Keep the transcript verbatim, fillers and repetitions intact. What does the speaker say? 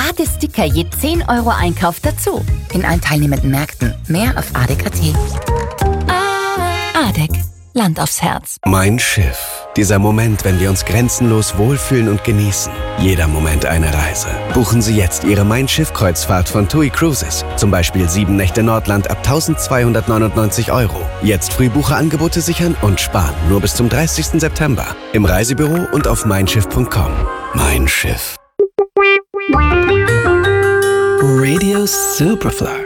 Badesticker je zehn Euro Einkauf dazu. In allen teilnehmenden Märkten. Mehr auf adek punkt at. Adek. Land aufs Herz. Mein Schiff. Dieser Moment, wenn wir uns grenzenlos wohlfühlen und genießen. Jeder Moment eine Reise. Buchen Sie jetzt Ihre Mein Schiff-Kreuzfahrt von TUI Cruises. Zum Beispiel sieben Nächte Nordland ab eintausendzweihundertneunundneunzig Euro. Jetzt Frühbucherangebote sichern und sparen. Nur bis zum dreißigsten September. Im Reisebüro und auf mein schiff punkt com. Mein Schiff. Radio Superfly.